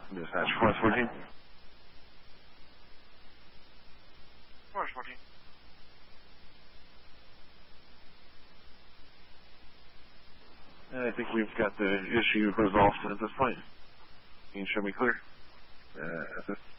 Dispatch, Forest 14. Forest 14. I think we've got the issue resolved at this point. You can show me clear. SS.